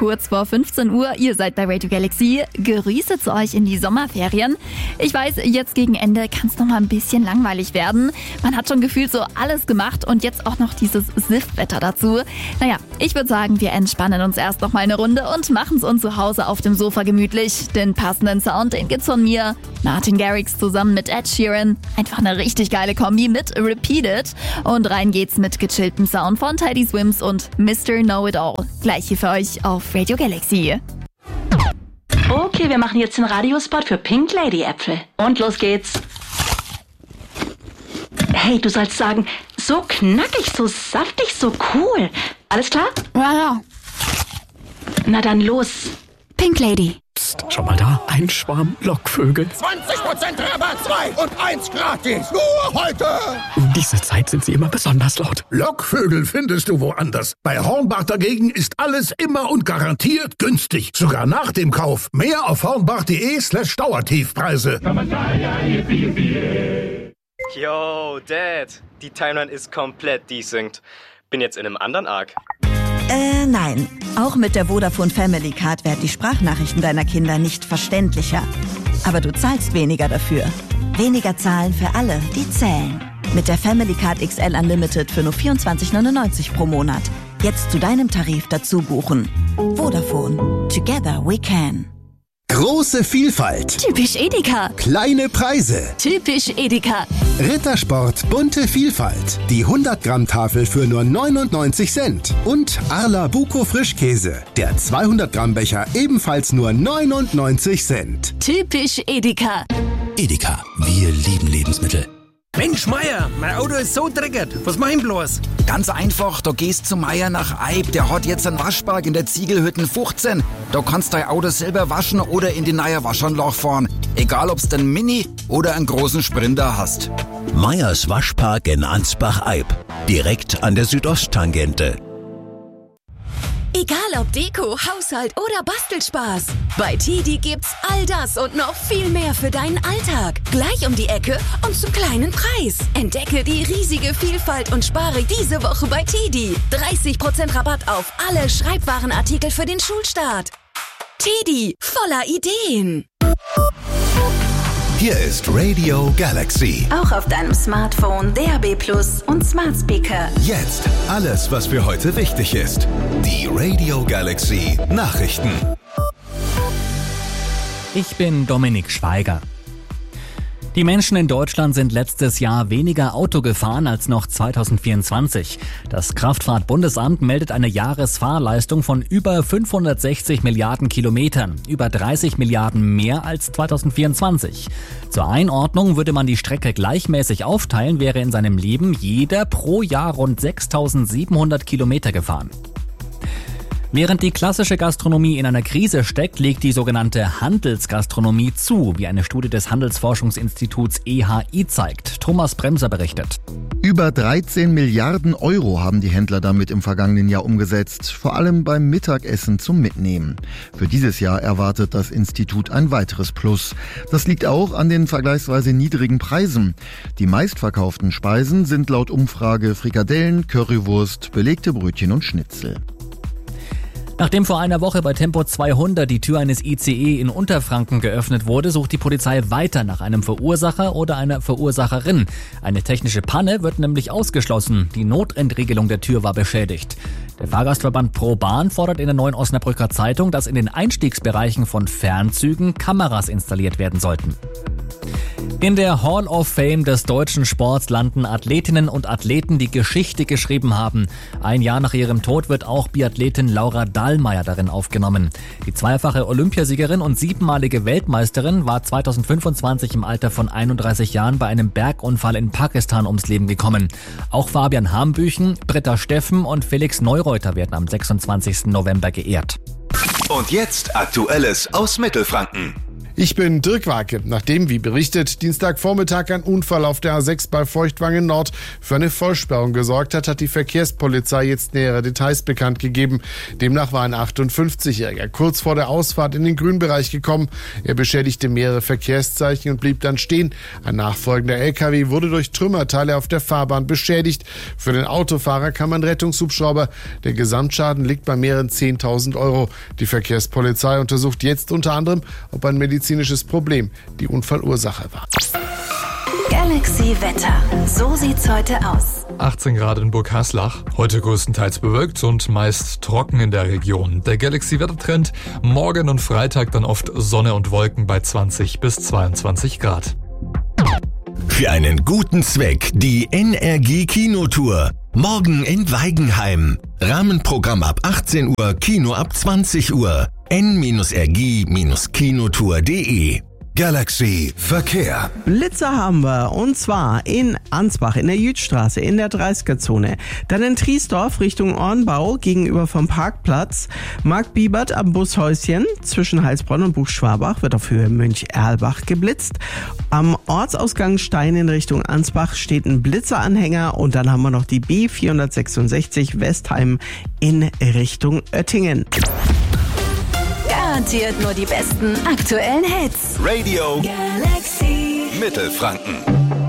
kurz vor 15 Uhr. Ihr seid bei Radio Galaxy. Grüße zu euch in die Sommerferien. Ich weiß, jetzt gegen Ende kann es noch mal ein bisschen langweilig werden. Man hat schon gefühlt so alles gemacht und jetzt auch noch dieses Siftwetter dazu. Naja, ich würde sagen, wir entspannen uns erst noch mal eine Runde und machen es uns zu Hause auf dem Sofa gemütlich. Den passenden Sound, den gibt's von mir. Martin Garrix zusammen mit Ed Sheeran. Einfach eine richtig geile Kombi mit Repeat It. Und rein geht's mit gechilltem Sound von Tidy Swims und Mr. Know-It-All. Gleich hier für euch auf Radio Galaxy. Okay, wir machen jetzt den Radiospot für Pink Lady Äpfel. Und los geht's. Hey, du sollst sagen, so knackig, so saftig, so cool. Alles klar? Ja. Na dann los. Pink Lady. Psst, schau mal da, ein Schwarm Lockvögel. 20% Rabatt, 2 und 1 gratis. Nur heute. Um diese Zeit sind sie immer besonders laut. Lockvögel findest du woanders. Bei Hornbach dagegen ist alles immer und garantiert günstig. Sogar nach dem Kauf. Mehr auf hornbach.de/Dauertiefpreise. Yo, Dad. Die Timeline ist komplett desynced. Bin jetzt in einem anderen Arc. Nein. Auch mit der Vodafone Family Card werden die Sprachnachrichten deiner Kinder nicht verständlicher. Aber du zahlst weniger dafür. Weniger zahlen für alle, die zählen. Mit der Family Card XL Unlimited für nur 24,99 pro Monat. Jetzt zu deinem Tarif dazu buchen. Vodafone. Together we can. Große Vielfalt. Typisch Edeka. Kleine Preise. Typisch Edeka. Rittersport bunte Vielfalt. Die 100-Gramm-Tafel für nur 99 Cent. Und Arla Buco Frischkäse. Der 200-Gramm-Becher ebenfalls nur 99 Cent. Typisch Edeka. Edeka, wir lieben Lebensmittel. Mensch, Meier, mein Auto ist so dreckig. Was mach ich bloß? Ganz einfach, du gehst zu Meier nach Eib. Der hat jetzt einen Waschpark in der Ziegelhütten 15. Da kannst dein Auto selber waschen oder in die neue Waschanlage fahren. Egal, ob's den Mini oder einen großen Sprinter hast. Meyers Waschpark in Ansbach-Eib. Direkt an der Südosttangente. Egal ob Deko, Haushalt oder Bastelspaß. Bei TIDI gibt's all das und noch viel mehr für deinen Alltag. Gleich um die Ecke und zum kleinen Preis. Entdecke die riesige Vielfalt und spare diese Woche bei TIDI. 30% Rabatt auf alle Schreibwarenartikel für den Schulstart. TIDI, voller Ideen. Hier ist Radio Galaxy. Auch auf deinem Smartphone, DAB+ und Smart Speaker. Jetzt alles, was für heute wichtig ist. Die Radio Galaxy Nachrichten. Ich bin Dominik Schweiger. Die Menschen in Deutschland sind letztes Jahr weniger Auto gefahren als noch 2024. Das Kraftfahrt-Bundesamt meldet eine Jahresfahrleistung von über 560 Milliarden Kilometern, über 30 Milliarden mehr als 2024. Zur Einordnung würde man die Strecke gleichmäßig aufteilen, wäre in seinem Leben jeder pro Jahr rund 6.700 Kilometer gefahren. Während die klassische Gastronomie in einer Krise steckt, legt die sogenannte Handelsgastronomie zu, wie eine Studie des Handelsforschungsinstituts EHI zeigt. Thomas Bremser berichtet. Über 13 Milliarden Euro haben die Händler damit im vergangenen Jahr umgesetzt, vor allem beim Mittagessen zum Mitnehmen. Für dieses Jahr erwartet das Institut ein weiteres Plus. Das liegt auch an den vergleichsweise niedrigen Preisen. Die meistverkauften Speisen sind laut Umfrage Frikadellen, Currywurst, belegte Brötchen und Schnitzel. Nachdem vor einer Woche bei Tempo 200 die Tür eines ICE in Unterfranken geöffnet wurde, sucht die Polizei weiter nach einem Verursacher oder einer Verursacherin. Eine technische Panne wird nämlich ausgeschlossen. Die Notentriegelung der Tür war beschädigt. Der Fahrgastverband ProBahn fordert in der Neuen Osnabrücker Zeitung, dass in den Einstiegsbereichen von Fernzügen Kameras installiert werden sollten. In der Hall of Fame des deutschen Sports landen Athletinnen und Athleten, die Geschichte geschrieben haben. Ein Jahr nach ihrem Tod wird auch Biathletin Laura Dahlmeier darin aufgenommen. Die zweifache Olympiasiegerin und 7-malige Weltmeisterin war 2025 im Alter von 31 Jahren bei einem Bergunfall in Pakistan ums Leben gekommen. Auch Fabian Hambüchen, Britta Steffen und Felix Neureuter werden am 26. November geehrt. Und jetzt Aktuelles aus Mittelfranken. Ich bin Dirk Warke. Nachdem, wie berichtet, Dienstagvormittag ein Unfall auf der A6 bei Feuchtwangen Nord für eine Vollsperrung gesorgt hat, hat die Verkehrspolizei jetzt nähere Details bekannt gegeben. Demnach war ein 58-Jähriger kurz vor der Ausfahrt in den Grünbereich gekommen. Er beschädigte mehrere Verkehrszeichen und blieb dann stehen. Ein nachfolgender LKW wurde durch Trümmerteile auf der Fahrbahn beschädigt. Für den Autofahrer kam ein Rettungshubschrauber. Der Gesamtschaden liegt bei mehreren 10.000 Euro. Die Verkehrspolizei untersucht jetzt unter anderem, ob ein medizinisches Problem die Unfallursache war. Galaxy Wetter. So sieht's heute aus. 18 Grad in Burghaslach. Heute größtenteils bewölkt und meist trocken in der Region. Der Galaxy-Wettertrend. Morgen und Freitag dann oft Sonne und Wolken bei 20 bis 22 Grad. Für einen guten Zweck die NRG Kinotour. Morgen in Weigenheim. Rahmenprogramm ab 18 Uhr, Kino ab 20 Uhr. n-rg-kinotour.de. Galaxy Verkehr. Blitzer haben wir, und zwar in Ansbach in der Jütstraße in der 30er-Zone. Dann in Triesdorf Richtung Ornbau gegenüber vom Parkplatz. Mark Biebert am Bushäuschen zwischen Heilsbronn und Buchschwabach wird auf Höhe Münch-Erlbach geblitzt. Am Ortsausgang Stein in Richtung Ansbach steht ein Blitzeranhänger und dann haben wir noch die B466 Westheim in Richtung Oettingen. Garantiert nur die besten aktuellen Hits. Radio Galaxy Mittelfranken.